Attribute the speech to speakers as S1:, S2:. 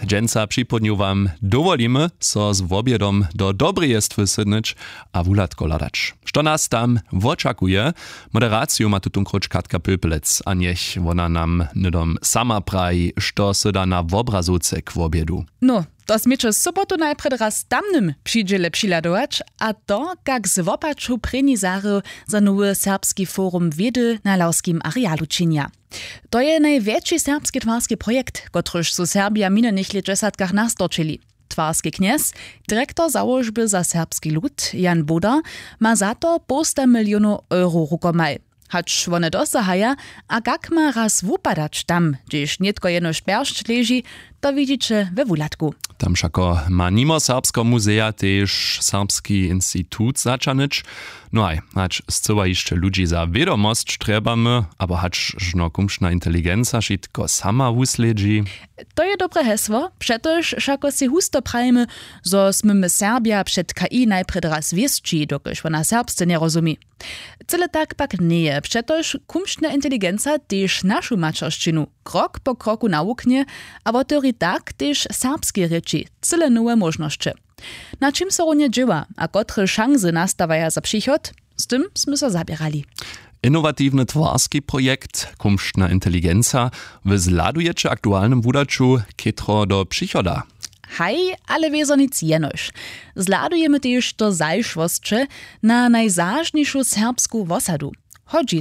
S1: Dżęca przypodniu wam dowolimy, so z obiedom do dobrejestwy sydnyć a wulatko ladać. Što nas tam oczakuje? Moderaciju ma tutun krucz Katka Pöpelec, a niech ona nam nydom sama praji, što se da na obrazuce k obiedu.
S2: No, to smiecze sobotu najpred raz tamnym przyjdzie přiladować, a to, jak z wopaczu prenizary za nowy serbski forum wiedy na lauskim arealu czynia. To je największy serbski twarski projekt, kotryż so Serbia minionych lat 10 nastoczyli. Twarski kniez, dyrektor założby za serbski lud, Jan Boda, ma za to 100 milionów euro rukomaj. Hacz one dosahaja, a jak ma raz wupadać tam, gdzieś nietko jeno szperszcz leży, to widzicie we wulatku.
S1: Tam szako ma nimo Serbsko muzea też Serbski Instytut zaczanyć. No aj, hacz zcyła jeszcze ludzi za wiadomość trebamy, aber hacz żno kumszna inteligencja szitko sama wusledzi.
S2: To je dobre hesło, przetoż szako si husto prajmy, zo smymy Serbia przed KI najpred raz wiesci, dokoż ona serbsce nie rozumie. Cyle tak pak nie, przetoż kumszna inteligencja też naszą maczorszczynu krok po kroku nauknie, a w teorii tak też serbskie rzeczy, cyle nowe możności. Na czym so runie dzieła, a kotre szanse nastawaja za przychod, z tym sme so zabierali.
S1: Innovatywny twarski projekt, kumszna inteligencja, wyzladujecie aktualnym wudaczu kitro do przychoda.
S2: Haj, ale wiezo nic jenoś. Zladujemy też do zajszwostcze na najzażniejszą serbską wosadu. Chodzi